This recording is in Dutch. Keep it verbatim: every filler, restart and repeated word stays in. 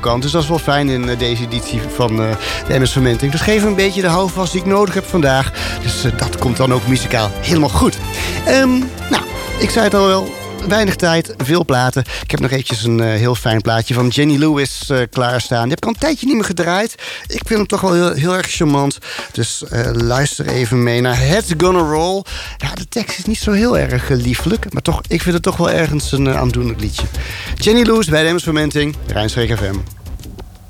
kant. Dus dat is wel fijn in uh, deze editie van uh, de M S Fermenting. Dus geef een beetje de houvast die ik nodig heb vandaag. Dus uh, dat komt dan ook muzikaal helemaal goed. Um, nou, ik zei het al wel. Weinig tijd, veel platen. Ik heb nog eventjes een uh, heel fijn plaatje van Jenny Lewis uh, klaarstaan. Die heb ik al een tijdje niet meer gedraaid. Ik vind hem toch wel heel, heel erg charmant. Dus uh, luister even mee naar Heads Gonna Roll. Ja, de tekst is niet zo heel erg uh, liefelijk. Maar toch, ik vind het toch wel ergens een uh, aandoenlijk liedje. Jenny Lewis bij de M S Fermenting, Rijnsreek F M.